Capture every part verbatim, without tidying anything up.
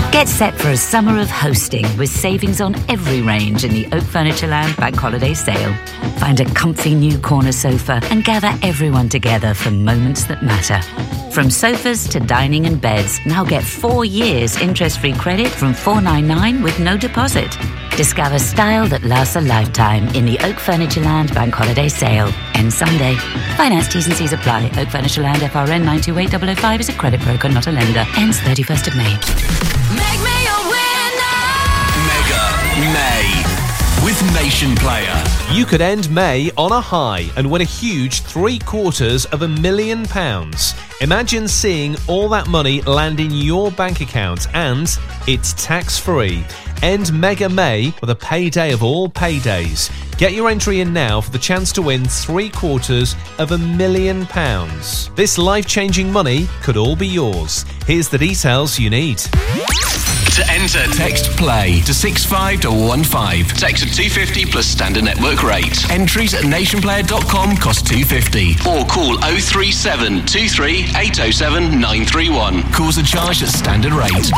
Get set for a summer of hosting with savings on every range in the Oak Furnitureland Bank Holiday Sale. Find a comfy new corner sofa and gather everyone together for moments that matter. From sofas to dining and beds, now get four years interest-free credit from four hundred ninety-nine dollars with no deposit. Discover style that lasts a lifetime in the Oak Furnitureland Bank Holiday Sale. End Sunday. Finance T's and C's apply. Oak Furnitureland F R N nine two eight zero zero five is a credit broker, not a lender. Ends thirty-first of May. Make me a winner! Mega May with Nation Player. You could end May on a high and win a huge three quarters of a million pounds. Imagine seeing all that money land in your bank account and it's tax-free. End Mega May with a payday of all paydays. Get your entry in now for the chance to win three quarters of a million pounds. This life-changing money could all be yours. Here's the details you need. To enter, text PLAY to six five one one five. Text at two fifty plus standard network rate. Entries at nation player dot com cost two fifty. Or call oh three seven two three eight oh seven nine three one. Calls are charged at standard rate.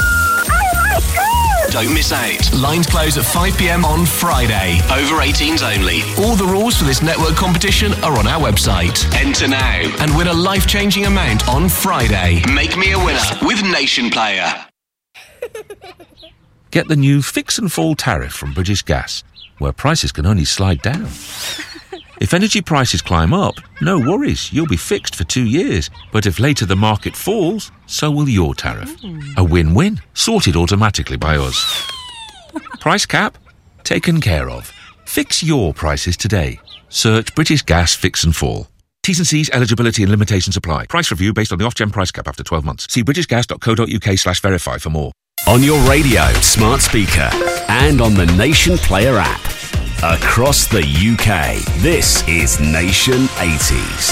Don't miss out. Lines close at five p.m. on Friday. Over eighteens only. All the rules for this network competition are on our website. Enter now and win a life-changing amount on Friday. Make me a winner with Nation Player. Get the new Fix and Fall tariff from British Gas, where prices can only slide down. If energy prices climb up, no worries, you'll be fixed for two years. But if later the market falls, so will your tariff. A win-win, sorted automatically by us. Price cap? Taken care of. Fix your prices today. Search British Gas Fix and Fall. T's and C's, eligibility and limitations apply. Price review based on the off-gen price cap after twelve months. See britishgas.co.uk slash verify for more. On your radio, smart speaker, and on the Nation Player app. Across the U K, this is Nation eighties.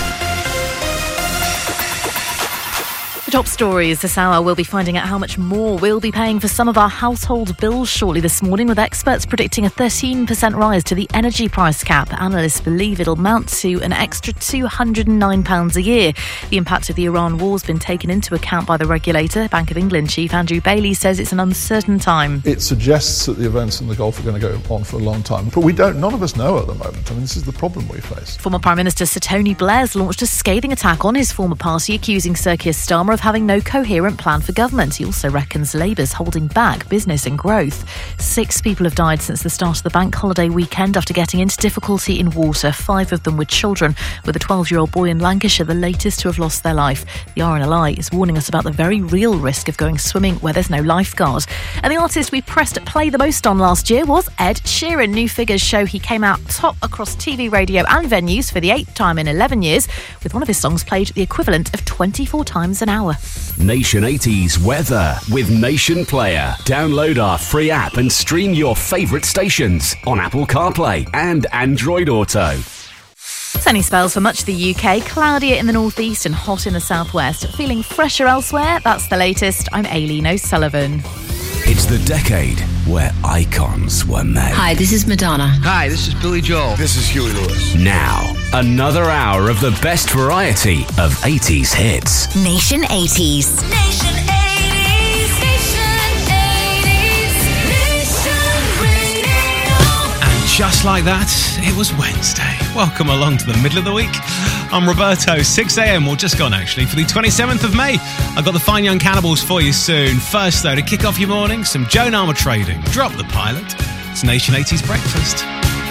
The top stories this hour, we'll be finding out how much more we'll be paying for some of our household bills shortly this morning, with experts predicting a thirteen percent rise to the energy price cap. Analysts believe it'll amount to an extra two hundred nine pounds a year. The impact of the Iran war has been taken into account by the regulator. Bank of England Chief Andrew Bailey says it's an uncertain time. It suggests that the events in the Gulf are going to go on for a long time, but we don't, none of us know at the moment. I mean, this is the problem we face. Former Prime Minister Sir Tony Blair's launched a scathing attack on his former party, accusing Sir Keir Starmer of having no coherent plan for government. He also reckons Labour's holding back business and growth. Six people have died since the start of the bank holiday weekend after getting into difficulty in water. Five of them were children, with a twelve-year-old boy in Lancashire the latest to have lost their life. The R N L I is warning us about the very real risk of going swimming where there's no lifeguard. And the artist we pressed play the most on last year was Ed Sheeran. New figures show he came out top across T V, radio and venues for the eighth time in eleven years, with one of his songs played the equivalent of twenty-four times an hour. Nation eighties weather with Nation Player. Download our free app and stream your favourite stations on Apple CarPlay and Android Auto. Sunny spells for much of the U K, cloudier in the northeast and hot in the southwest. Feeling fresher elsewhere? That's the latest. I'm Aileen O'Sullivan. It's the decade where icons were made. Hi, this is Madonna. Hi, this is Billy Joel. This is Huey Lewis. Now, another hour of the best variety of eighties hits. Nation eighties. Nation eighties. Nation eighties. Nation Radio. And just like that, it was Wednesday. Welcome along to the middle of the week. I'm Roberto, six a.m, or just gone actually, for the twenty-seventh of May. I've got the Fine Young Cannibals for you soon. First though, to kick off your morning, some Joan Armour Trading. Drop the Pilot. It's Nation eighties Breakfast.